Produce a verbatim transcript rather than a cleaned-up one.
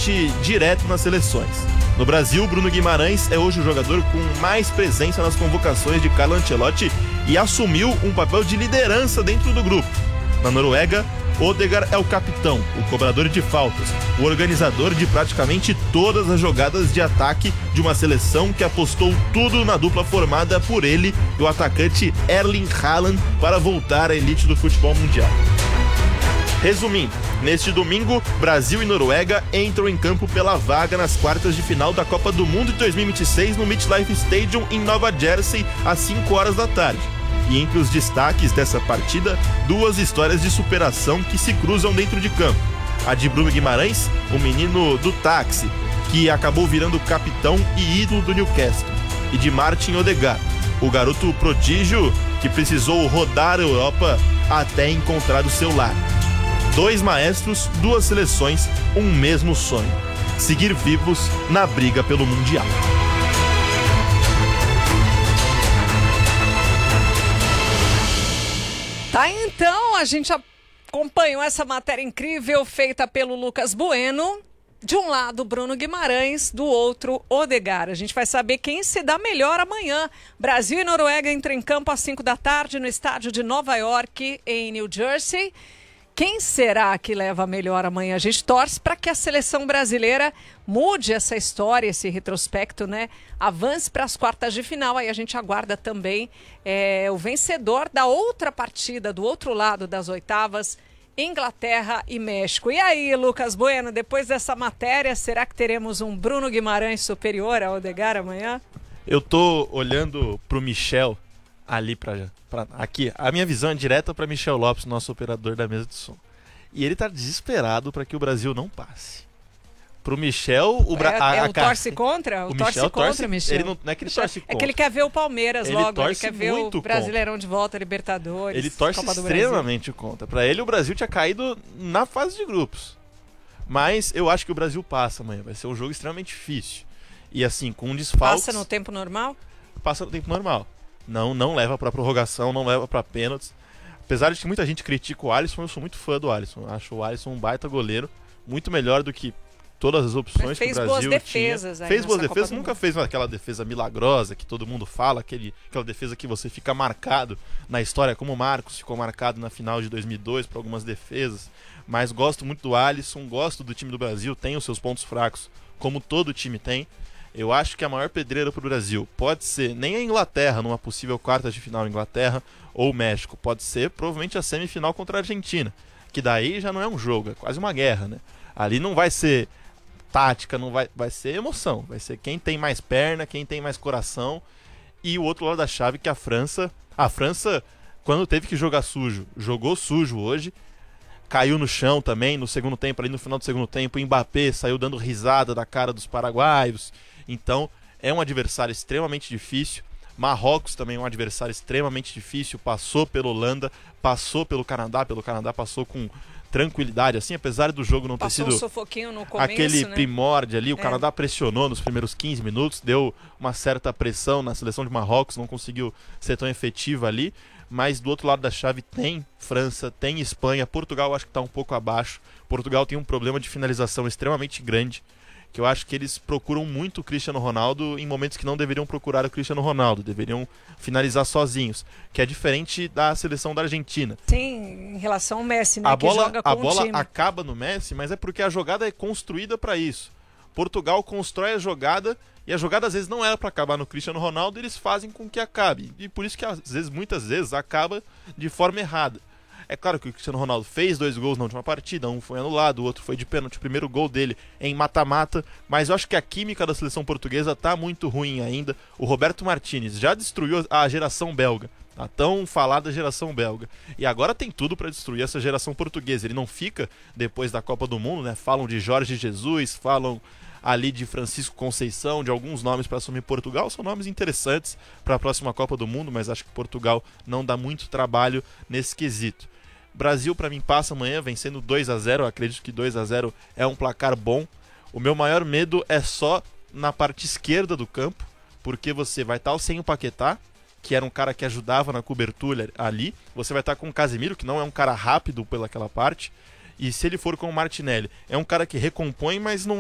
embate direto nas seleções. No Brasil, Bruno Guimarães é hoje o jogador com mais presença nas convocações de Carlo Ancelotti e assumiu um papel de liderança dentro do grupo. Na Noruega, Ødegaard é o capitão, o cobrador de faltas, o organizador de praticamente todas as jogadas de ataque de uma seleção que apostou tudo na dupla formada por ele e o atacante Erling Haaland para voltar à elite do futebol mundial. Resumindo, neste domingo, Brasil e Noruega entram em campo pela vaga nas quartas de final da Copa do Mundo de dois mil e vinte e seis no MetLife Stadium em Nova Jersey, às cinco horas da tarde. E entre os destaques dessa partida, duas histórias de superação que se cruzam dentro de campo. A de Bruno Guimarães, o menino do táxi, que acabou virando capitão e ídolo do Newcastle. E de Martin Ødegaard, o garoto prodígio que precisou rodar a Europa até encontrar o seu lar. Dois maestros, duas seleções, um mesmo sonho: seguir vivos na briga pelo Mundial. Tá, então, a gente acompanhou essa matéria incrível feita pelo Lucas Bueno. De um lado, Bruno Guimarães, do outro, Ødegaard. A gente vai saber quem se dá melhor amanhã. Brasil e Noruega entram em campo às cinco da tarde no estádio de Nova York, em New Jersey. Quem será que leva melhor amanhã? A gente torce para que a seleção brasileira mude essa história, esse retrospecto, né? Avance para as quartas de final. Aí a gente aguarda também é, o vencedor da outra partida, do outro lado das oitavas, Inglaterra e México. E aí, Lucas Bueno, depois dessa matéria, será que teremos um Bruno Guimarães superior ao Ødegaard amanhã? Eu tô olhando pro Michel ali pra, pra aqui. A minha visão é direta para Michel Lopes, nosso operador da mesa de som. E ele tá desesperado para que o Brasil não passe. Pro Michel, o Brasil. É, é o torce contra? O, o torce Michel contra, torce, Michel. Ele não, não é que ele Michel, torce contra. É que ele quer ver o Palmeiras ele logo. Ele torce quer ver muito o Brasileirão contra. De volta, Libertadores. Ele torce Copa do extremamente contra. Para ele, o Brasil tinha caído na fase de grupos. Mas eu acho que o Brasil passa amanhã. Vai ser um jogo extremamente difícil. E assim, com um desfalque. Passa no tempo normal? Passa no tempo normal. Não, não leva pra prorrogação, não leva pra pênaltis. Apesar de que muita gente critica o Alisson, eu sou muito fã do Alisson. Acho o Alisson um baita goleiro, muito melhor do que todas as opções que o Brasil boas defesas tinha. Aí fez boas Copa defesas, nunca fez aquela defesa milagrosa que todo mundo fala, aquele, aquela defesa que você fica marcado na história, como o Marcos ficou marcado na final de dois mil e dois por algumas defesas. Mas gosto muito do Alisson, gosto do time do Brasil, tem os seus pontos fracos, como todo time tem. Eu acho que a maior pedreira para o Brasil pode ser nem a Inglaterra, numa possível quarta de final Inglaterra, ou o México. Pode ser provavelmente a semifinal contra a Argentina, que daí já não é um jogo, é quase uma guerra, né? Ali não vai ser tática, não vai, vai ser emoção, vai ser quem tem mais perna, quem tem mais coração. E o outro lado da chave, que é a França. A França, quando teve que jogar sujo, jogou sujo hoje. Caiu no chão também no segundo tempo, ali no final do segundo tempo, o Mbappé saiu dando risada da cara dos paraguaios. Então, é um adversário extremamente difícil. Marrocos também é um adversário extremamente difícil. Passou pela Holanda, passou pelo Canadá. Pelo Canadá passou com tranquilidade, assim, apesar do jogo não passou ter sido um sufoquinho no começo, aquele né? primórdio ali. O é. Canadá pressionou nos primeiros quinze minutos, deu uma certa pressão na seleção de Marrocos, não conseguiu ser tão efetiva ali. Mas do outro lado da chave tem França, tem Espanha. Portugal acho que está um pouco abaixo. Portugal tem um problema de finalização extremamente grande, que eu acho que eles procuram muito o Cristiano Ronaldo em momentos que não deveriam procurar o Cristiano Ronaldo, deveriam finalizar sozinhos, que é diferente da seleção da Argentina. Sim, em relação ao Messi, né, a que bola, joga com a o bola time. acaba no Messi, mas é porque a jogada é construída para isso. Portugal constrói a jogada e a jogada às vezes não era para acabar no Cristiano Ronaldo, e eles fazem com que acabe. E por isso que às vezes, muitas vezes, acaba de forma errada. É claro que o Cristiano Ronaldo fez dois gols na última partida, um foi anulado, o outro foi de pênalti, o primeiro gol dele em mata-mata, mas eu acho que a química da seleção portuguesa tá muito ruim ainda. O Roberto Martínez já destruiu a geração belga, a tão falada geração belga, e agora tem tudo para destruir essa geração portuguesa. Ele não fica depois da Copa do Mundo, né? Falam de Jorge Jesus, falam ali de Francisco Conceição, de alguns nomes para assumir Portugal. São nomes interessantes para a próxima Copa do Mundo, mas acho que Portugal não dá muito trabalho nesse quesito. Brasil, para mim, passa amanhã vencendo dois a zero. Eu acredito que dois a zero é um placar bom. O meu maior medo é só na parte esquerda do campo, porque você vai estar sem o Paquetá, que era um cara que ajudava na cobertura ali. Você vai estar com o Casemiro, que não é um cara rápido pelaquela parte. E se ele for com o Martinelli, é um cara que recompõe, mas não